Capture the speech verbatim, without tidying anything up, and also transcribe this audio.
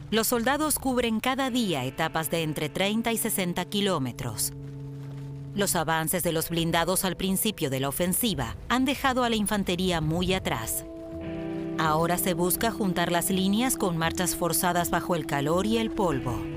Los soldados cubren cada día etapas de entre treinta y sesenta kilómetros. Los avances de los blindados al principio de la ofensiva han dejado a la infantería muy atrás. Ahora se busca juntar las líneas con marchas forzadas bajo el calor y el polvo.